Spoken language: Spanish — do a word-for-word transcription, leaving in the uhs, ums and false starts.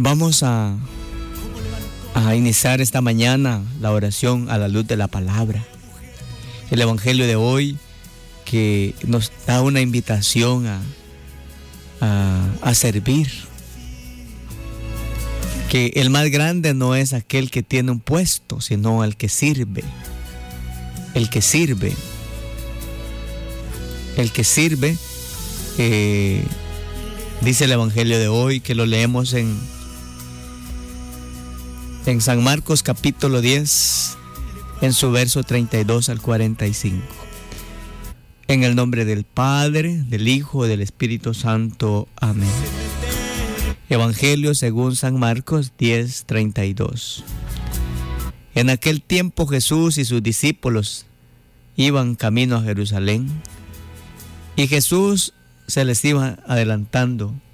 Vamos a, a iniciar esta mañana la oración a la luz de la palabra. El Evangelio de hoy que nos da una invitación a, a, a servir. Que el más grande no es aquel que tiene un puesto, sino el que sirve. El que sirve. El que sirve, eh, dice el Evangelio de hoy, que lo leemos en, en San Marcos capítulo diez, en su verso treinta y dos al cuarenta y cinco. En el nombre del Padre, del Hijo y del Espíritu Santo. Amén. Evangelio según San Marcos diez, treinta y dos. En aquel tiempo Jesús y sus discípulos iban camino a Jerusalén, y Jesús se les iba adelantando